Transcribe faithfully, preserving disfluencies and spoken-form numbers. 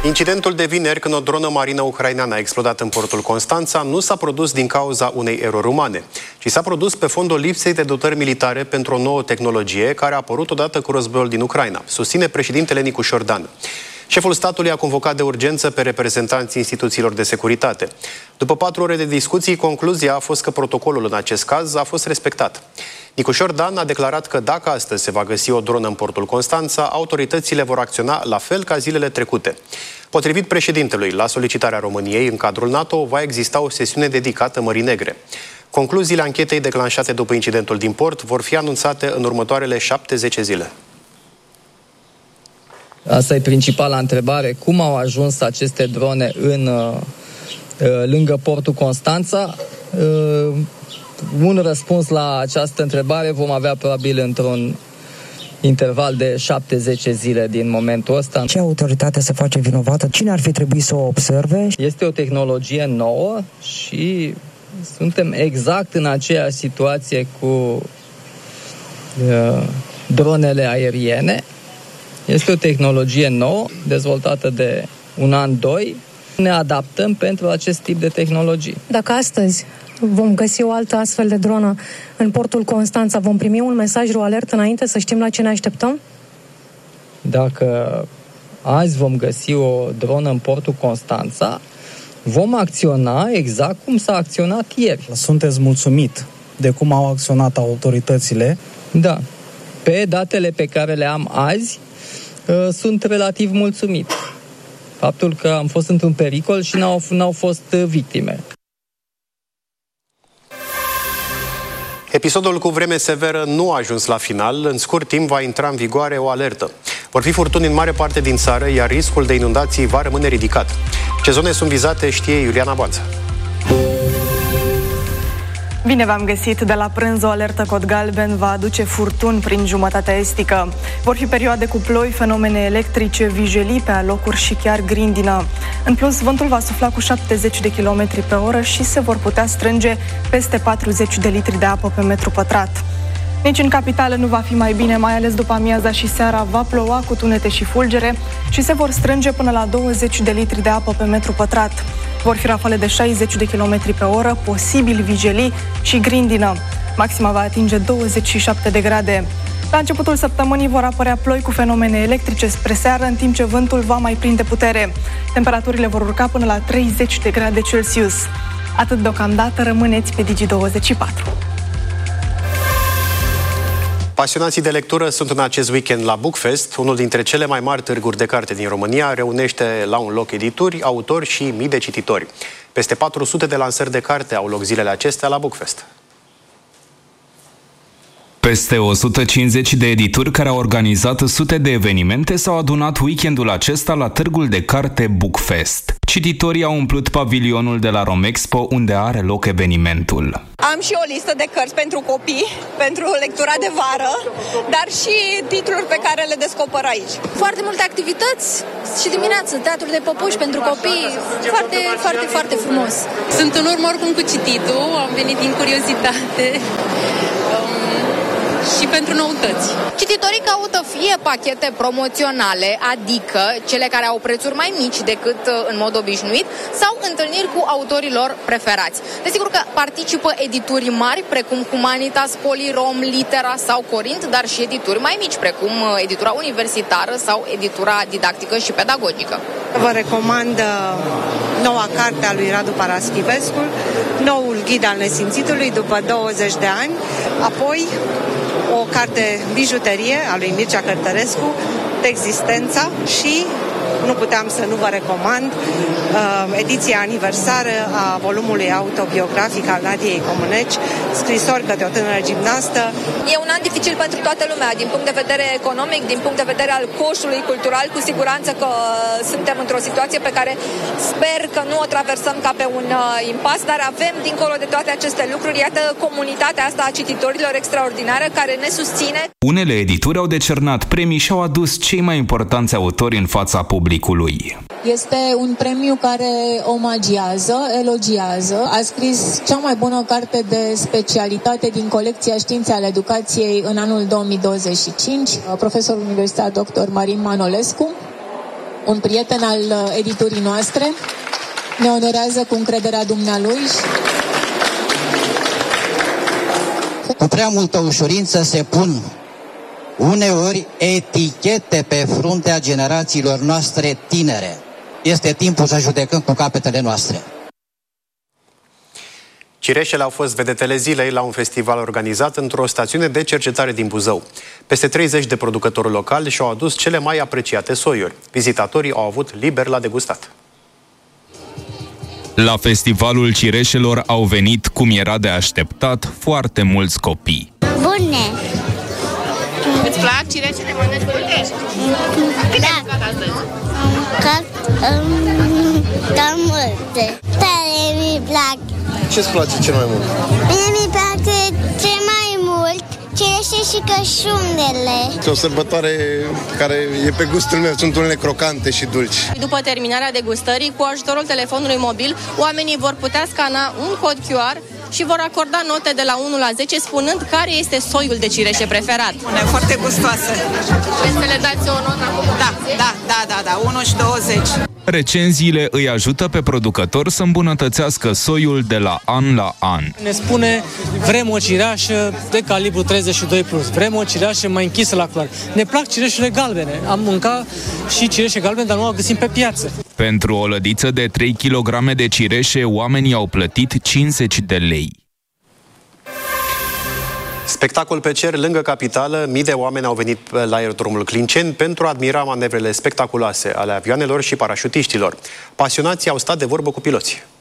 Incidentul de vineri, când o dronă marină ucraineană a explodat în portul Constanța, nu s-a produs din cauza unei erori umane, ci s-a produs pe fondul lipsei de dotări militare pentru o nouă tehnologie care a apărut odată cu războiul din Ucraina, susține președintele Nicușor Dan. Șeful statului a convocat de urgență pe reprezentanții instituțiilor de securitate. După patru ore de discuții, concluzia a fost că protocolul în acest caz a fost respectat. Nicușor Dan a declarat că dacă astăzi se va găsi o dronă în portul Constanța, autoritățile vor acționa la fel ca zilele trecute. Potrivit președintelui, la solicitarea României, în cadrul NATO va exista o sesiune dedicată Mării Negre. Concluziile anchetei declanșate după incidentul din port vor fi anunțate în următoarele șapte-zece zile. Asta e principala întrebare. Cum au ajuns aceste drone în, lângă portul Constanța? Un răspuns la această întrebare vom avea probabil într-un interval de șapte-zece zile din momentul ăsta. Ce autoritate se face vinovată? Cine ar fi trebuit să o observe? Este o tehnologie nouă și suntem exact în aceeași situație cu uh, dronele aeriene. Este o tehnologie nouă, dezvoltată de un an, doi. Ne adaptăm pentru acest tip de tehnologii. Dacă astăzi vom găsi o altă astfel de dronă în portul Constanța, vom primi un mesaj, o alertă înainte, să știm la ce ne așteptăm? Dacă azi vom găsi o dronă în portul Constanța, vom acționa exact cum s-a acționat ieri. Sunteți mulțumit de cum au acționat autoritățile? Da. Pe datele pe care le am azi, sunt relativ mulțumit. Faptul că am fost într-un pericol și n-au, n-au fost victime. Episodul cu vreme severă nu a ajuns la final. În scurt timp va intra în vigoare o alertă. Vor fi furtuni în mare parte din țară, iar riscul de inundații va rămâne ridicat. Ce zone sunt vizate știe Iuliana Banța. Bine v-am găsit! De la prânz, o alertă cod galben va aduce furtuni prin jumătatea estică. Vor fi perioade cu ploi, fenomene electrice, vijelii pe alocuri și chiar grindină. În plus, vântul va sufla cu șaptezeci de kilometri pe oră și se vor putea strânge peste patruzeci de litri de apă pe metru pătrat. Nici în capitală nu va fi mai bine, mai ales după amiaza și seara va ploua cu tunete și fulgere și se vor strânge până la douăzeci de litri de apă pe metru pătrat. Vor fi rafale de șaizeci de kilometri pe oră, posibil vijelii și grindină. Maxima va atinge douăzeci și șapte de grade. La începutul săptămânii vor apărea ploi cu fenomene electrice spre seară, în timp ce vântul va mai prinde putere. Temperaturile vor urca până la treizeci de grade Celsius. Atât deocamdată, rămâneți pe Digi douăzeci și patru. Pasionații de lectură sunt în acest weekend la Bookfest, unul dintre cele mai mari târguri de carte din România, reunește la un loc edituri, autori și mii de cititori. Peste patru sute de lansări de carte au loc zilele acestea la Bookfest. Peste o sută cincizeci de edituri care au organizat sute de evenimente s-au adunat weekendul acesta la târgul de carte Bookfest. Cititorii au umplut pavilionul de la Romexpo, unde are loc evenimentul. Am și o listă de cărți pentru copii, pentru lectura de vară, dar și titluri pe care le descoper aici. Foarte multe activități și dimineață, teatru de păpuși pentru copii, foarte, foarte, foarte frumos. Sunt în urmă oricum cu cititul, am venit din curiozitate. Um... și pentru noutăți. Cititorii caută fie pachete promoționale, adică cele care au prețuri mai mici decât în mod obișnuit, sau întâlniri cu autorii lor preferați. Desigur că participă edituri mari, precum Humanitas, Polirom, Litera sau Corint, dar și edituri mai mici, precum editura universitară sau editura didactică și pedagogică. Vă recomand noua carte a lui Radu Paraschivescu, noul ghid al nesimțitului după douăzeci de ani, apoi o carte bijuterie a lui Mircea Cărtărescu, Existența, și nu puteam să nu vă recomand uh, ediția aniversară a volumului autobiografic al Nadiei Comuneci, Scrisori către o tânără gimnastă. E un an dificil pentru toată lumea, din punct de vedere economic, din punct de vedere al coșului cultural. Cu siguranță că suntem într-o situație pe care sper că nu o traversăm ca pe un uh, impas, dar avem, dincolo de toate aceste lucruri, iată comunitatea asta a cititorilor extraordinară care ne susține. Unele edituri au decernat premii și au adus cei mai importanți autori în fața publicului. Este un premiu care omagiază, elogiază. A scris cea mai bună carte de specialitate din colecția Științe ale Educației în anul două mii douăzeci și cinci, profesorul universitar doctor Marin Manolescu. un prieten al editurii noastre. Ne onorează cu încrederea dumnealui. Cu prea multă ușurință se pun uneori etichete pe fruntea generațiilor noastre tinere. Este timpul să judecăm cu capetele noastre. Cireșele au fost vedetele zilei la un festival organizat într-o stațiune de cercetare din Buzău. Peste treizeci de producători locali și-au adus cele mai apreciate soiuri. Vizitatorii au avut liber la degustat. La festivalul cireșelor au venit, cum era de așteptat, foarte mulți copii. Bune! Îți plac cireșele? Mănânci multe? Câte ai mâncat astăzi? Am mâncat um, da multe. Tare mi plac. Ce-ți place cel mai mult? Mie mi place cel mai mult cireșe și cășunele. E o sărbătoare care e pe gustul meu, sunt unele crocante și dulci. După terminarea degustării, cu ajutorul telefonului mobil, oamenii vor putea scana un cod Q R și vor acorda note de la unu la zece, spunând care este soiul de cireșe preferat. Bune, foarte gustoasă. Vreți să le dați o notă acum? Da, da, da, da, da, unu și douăzeci. Recenziile îi ajută pe producător să îmbunătățească soiul de la an la an. Ne spune, vrem o cireașă de calibru treizeci și doi plus, vrem o cireașă mai închisă la culoare. Ne plac cireșele galbene. Am mâncat și cireșe galbene, dar nu o găsim pe piață. Pentru o lădiță de trei kilograme de cireșe, oamenii au plătit cincizeci de lei. Spectacol pe cer lângă capitală, mii de oameni au venit la aerodromul Clinceni pentru a admira manevrele spectaculoase ale avioanelor și parașutiștilor. Pasionații au stat de vorbă cu piloții.